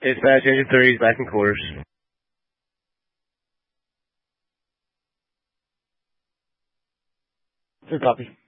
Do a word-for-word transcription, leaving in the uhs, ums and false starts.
Dispatch, Engine three is back in quarters. Good copy.